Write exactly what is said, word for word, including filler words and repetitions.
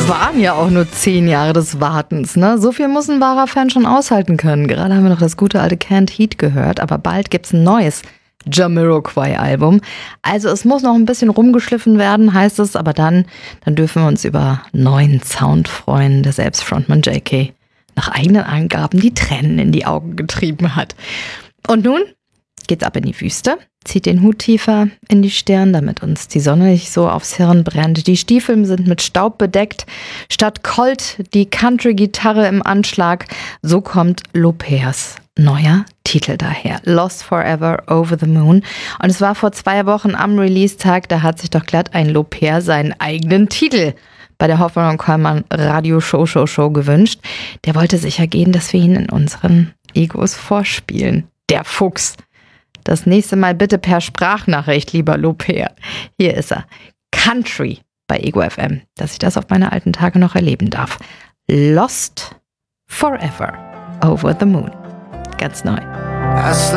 Waren ja auch nur zehn Jahre des Wartens, ne? So viel muss ein wahrer Fan schon aushalten können. Gerade haben wir noch das gute alte Canned Heat gehört, aber bald gibt's ein neues Jamiroquai-Album. Also es muss noch ein bisschen rumgeschliffen werden, heißt es, aber dann, dann dürfen wir uns über neuen Sound freuen, der selbst Frontman J K nach eigenen Angaben die Tränen in die Augen getrieben hat. Und nun geht's ab in die Wüste, zieht den Hut tiefer in die Stirn, damit uns die Sonne nicht so aufs Hirn brennt. Die Stiefel sind mit Staub bedeckt. Statt Colt die Country-Gitarre im Anschlag. So kommt Lo-Pairs neuer Titel daher. Lost Forever Over the Moon. Und es war vor zwei Wochen am Release-Tag, da hat sich doch glatt ein Lo-Pair seinen eigenen Titel bei der Hoffmann und Kollmann Radio Show Show Show gewünscht. Der wollte sicher gehen, dass wir ihn in unseren Egos vorspielen. Der Fuchs. Das nächste Mal bitte per Sprachnachricht, lieber Lo-Pair. Hier ist er. Country bei Ego F M, dass ich das auf meine alten Tage noch erleben darf. Lost Forever Over the Moon. Ganz neu.